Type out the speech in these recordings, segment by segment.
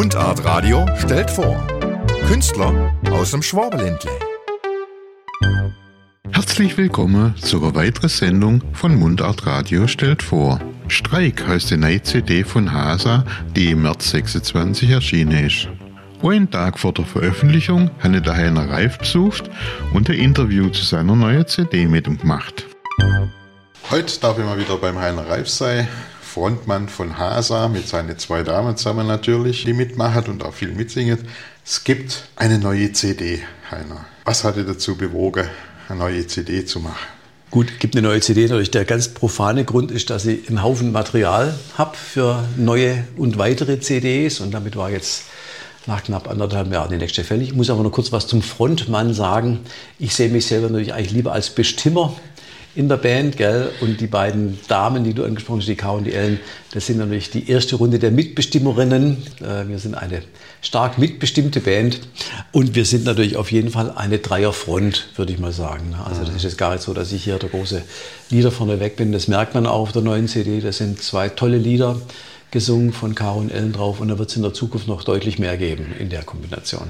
Mundart Radio stellt vor. Künstler aus dem Schwabenländle. Herzlich willkommen zu einer weiteren Sendung von Mundart Radio stellt vor. Streik heißt die neue CD von Hasa, die im März 26 erschienen ist. Einen Tag vor der Veröffentlichung habe ich den Heiner Reif besucht und ein Interview zu seiner neuen CD mit ihm gemacht. Heute darf ich mal wieder beim Heiner Reif sein, Frontmann von Hasa, mit seinen zwei Damen zusammen natürlich, die mitmachen und auch viel mitsingen. Es gibt eine neue CD, Heiner. Was hat dich dazu bewogen, eine neue CD zu machen? Gut, es gibt eine neue CD. Natürlich der ganz profane Grund ist, dass ich einen Haufen Material habe für neue und weitere CDs. Und damit war jetzt nach knapp 1,5 Jahren die nächste fällig. Ich muss aber noch kurz was zum Frontmann sagen. Ich sehe mich selber natürlich eigentlich lieber als Bestimmer in der Band, gell? Und die beiden Damen, die du angesprochen hast, die K und die Ellen, das sind natürlich die erste Runde der Mitbestimmerinnen. Wir sind eine stark mitbestimmte Band und wir sind natürlich auf jeden Fall eine Dreierfront, würde ich mal sagen. Also das ist jetzt gar nicht so, dass ich hier der große Lieder vorneweg bin. Das merkt man auch auf der neuen CD. Das sind 2 tolle Lieder gesungen von K und Ellen drauf und da wird es in der Zukunft noch deutlich mehr geben in der Kombination.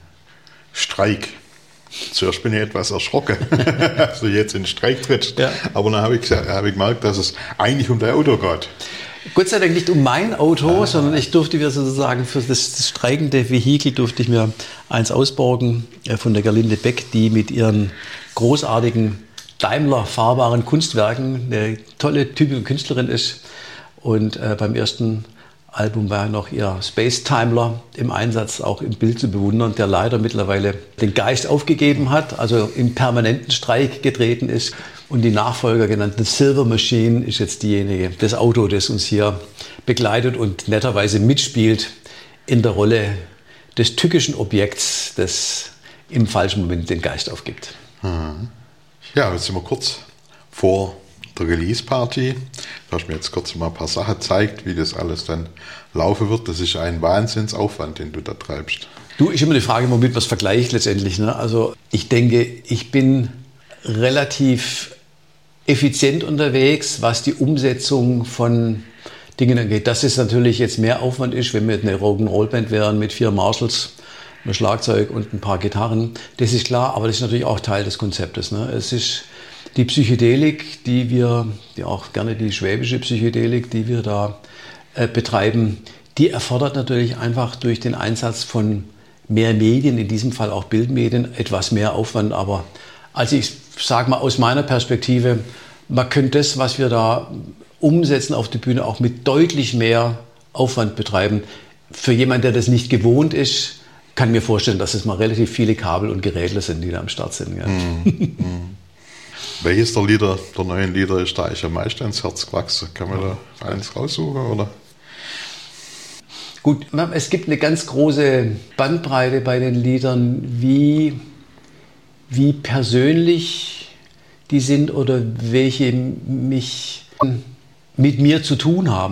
Streik. Zuerst bin ich etwas erschrocken, dass du jetzt in den Streik trittst. Ja. Aber dann habe ich gemerkt, dass es eigentlich um dein Auto geht. Gott sei Dank nicht um mein Auto, sondern ich durfte mir sozusagen für das streikende Vehikel durfte ich mir eins ausborgen von der Gerlinde Beck, die mit ihren großartigen Daimler fahrbaren Kunstwerken eine tolle, typische Künstlerin ist. Und beim ersten Album war noch ihr Space Timler im Einsatz, auch im Bild zu bewundern, der leider mittlerweile den Geist aufgegeben hat, also im permanenten Streik getreten ist. Und die Nachfolger genannte Silver Machine ist jetzt diejenige, das Auto, das uns hier begleitet und netterweise mitspielt in der Rolle des tückischen Objekts, das im falschen Moment den Geist aufgibt. Ja, jetzt sind wir kurz vor der Release-Party. Du hast mir jetzt kurz mal ein paar Sachen gezeigt, wie das alles dann laufen wird. Das ist ein Wahnsinnsaufwand, den du da treibst. Du, ist immer die Frage, womit man es vergleicht letztendlich. Ne? Also ich denke, ich bin relativ effizient unterwegs, was die Umsetzung von Dingen angeht. Dass es natürlich jetzt mehr Aufwand ist, wenn wir eine Rock'n'Roll-Band wären mit 4 Marshalls, ein Schlagzeug und ein paar Gitarren. Das ist klar, aber das ist natürlich auch Teil des Konzeptes. Ne? Es ist die Psychedelik, die auch gerne die schwäbische Psychedelik, die wir da betreiben, die erfordert natürlich einfach durch den Einsatz von mehr Medien, in diesem Fall auch Bildmedien, etwas mehr Aufwand. Aber also ich sage mal aus meiner Perspektive, man könnte das, was wir da umsetzen auf der Bühne, auch mit deutlich mehr Aufwand betreiben. Für jemanden, der das nicht gewohnt ist, kann ich mir vorstellen, dass es mal relativ viele Kabel und Geräte sind, die da am Start sind. Ja. Welches der neuen Lieder ist da eigentlich am meisten ins Herz gewachsen? Kann man da eins raussuchen, oder? Gut, es gibt eine ganz große Bandbreite bei den Liedern, wie persönlich die sind oder welche mit mir zu tun haben.